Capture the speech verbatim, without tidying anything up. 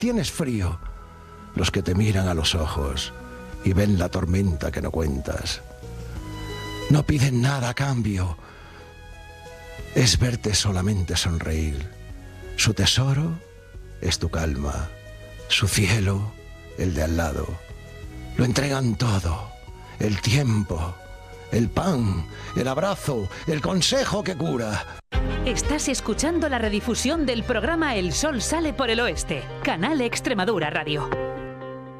tienes frío. Los que te miran a los ojos y ven la tormenta que no cuentas. No piden nada a cambio. Es verte solamente sonreír. Su tesoro es tu calma. Su cielo, el de al lado. Lo entregan todo. El tiempo, el pan, el abrazo, el consejo que cura. Estás escuchando la redifusión del programa El Sol Sale por el Oeste, Canal Extremadura Radio.